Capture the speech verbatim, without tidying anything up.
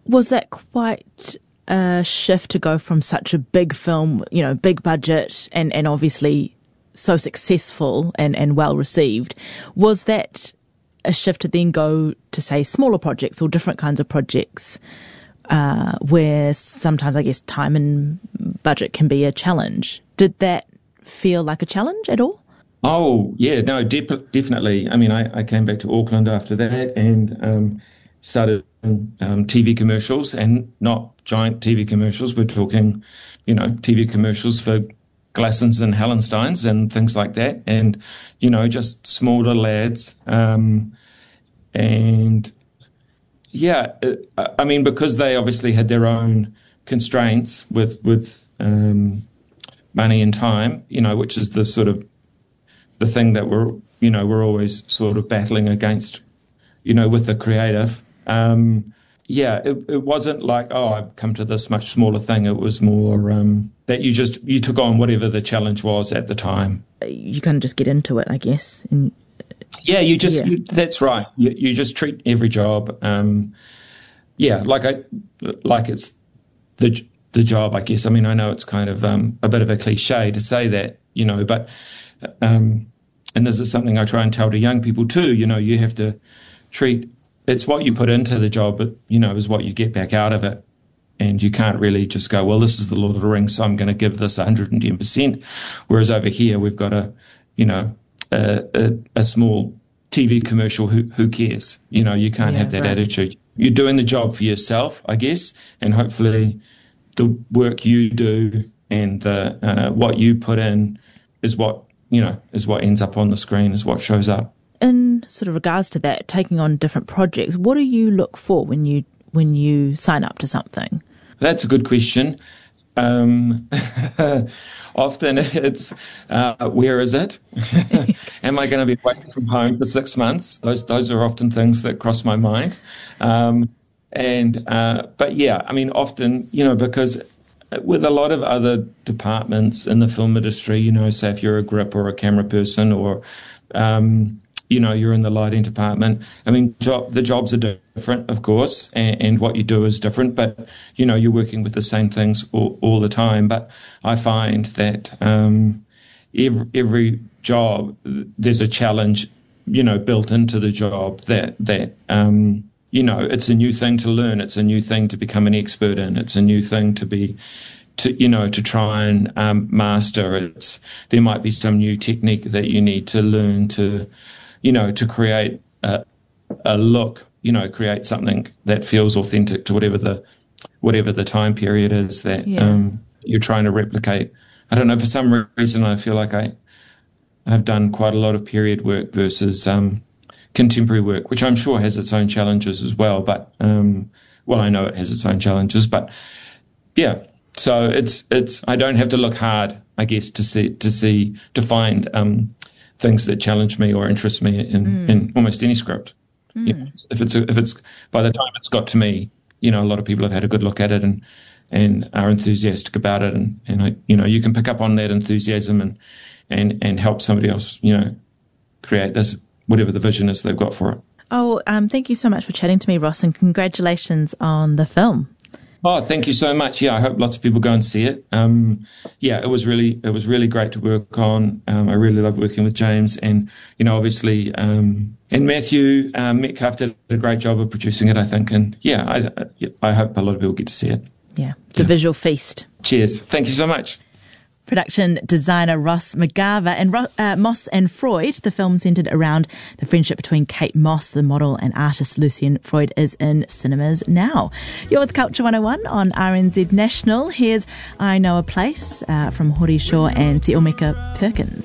Was that quite a shift to go from such a big film, you know, big budget and, and obviously so successful and, and well received? Was that a shift to then go to, say, smaller projects or different kinds of projects uh, where sometimes, I guess, time and budget can be a challenge? Did that feel like a challenge at all? Oh, yeah, no, de- definitely. I mean, I, I came back to Auckland after that and um, started um, T V commercials, and not giant T V commercials. We're talking, you know, T V commercials for Glassons and Hallensteins and things like that. And, you know, just small little ads. Um, and, yeah, it, I mean, because they obviously had their own constraints with, with um, money and time, you know, which is the sort of the thing that we're, you know, we're always sort of battling against, you know, with the creative. Um, yeah, it, it wasn't like, oh, I've come to this much smaller thing. It was more um, that you just, you took on whatever the challenge was at the time. You kind of just get into it, I guess. And, yeah, you just, yeah. You, that's right. You, you just treat every job, um, yeah, like I, like it's the the job, I guess. I mean, I know it's kind of um, a bit of a cliche to say that, you know, but, um, and this is something I try and tell to young people too, you know, you have to treat, it's what you put into the job, but, you know, is what you get back out of it. And you can't really just go, well, this is the Lord of the Rings, so I'm going to give this one hundred ten percent. Whereas over here, we've got a, you know, a, a, a small T V commercial. Who, who cares? You know, you can't yeah, have that right. attitude. You're doing the job for yourself, I guess, and hopefully the work you do and the uh, what you put in is what, you know, is what ends up on the screen, is what shows up. In sort of regards to that, taking on different projects, what do you look for when you when you sign up to something? That's a good question. Um, often it's, uh, where is it? Am I going to be away from home for six months? Those those are often things that cross my mind. Um, and uh, but yeah, I mean, often, you know, because with a lot of other departments in the film industry, you know, say if you're a grip or a camera person or um, you know, you're in the lighting department. I mean, job, the jobs are different, of course, and, and what you do is different, but, you know, you're working with the same things all, all the time. But I find that um, every, every job, there's a challenge, you know, built into the job that, that um, you know, it's a new thing to learn. It's a new thing to become an expert in. It's a new thing to be, to, you know, to try and um, master. It's, there might be some new technique that you need to learn to, you know, to create a, a look, you know, create something that feels authentic to whatever the whatever the time period is that yeah. um, you're trying to replicate. I don't know, for some reason I feel like I have done quite a lot of period work versus um, contemporary work, which I'm sure has its own challenges as well. But, um, well, I know it has its own challenges, but yeah. So it's, it's, I don't have to look hard, I guess, to see, to see, to find, um, things that challenge me or interest me in, mm. in almost any script. Mm. You know, if it's, if it's, by the time it's got to me, you know, a lot of people have had a good look at it and, and are enthusiastic about it. And, and I, you know, you can pick up on that enthusiasm and, and, and help somebody else, you know, create this, whatever the vision is they've got for it. Oh, um, thank you so much for chatting to me, Ross, and congratulations on the film. Oh, thank you so much. Yeah, I hope lots of people go and see it. Um, yeah, it was really, it was really great to work on. Um, I really loved working with James, and you know, obviously, um, and Matthew um, Metcalf did a great job of producing it, I think. And yeah, I, I hope a lot of people get to see it. Yeah, it's yeah. a visual feast. Cheers. Thank you so much. Production designer Ross McGarva and uh, Moss and Freud. The film centred around the friendship between Kate Moss, the model, and artist Lucian Freud, is in cinemas now. You're with Culture one oh one on R N Z National. Here's I Know a Place uh, from Hori Shaw and Te Omeka Perkins.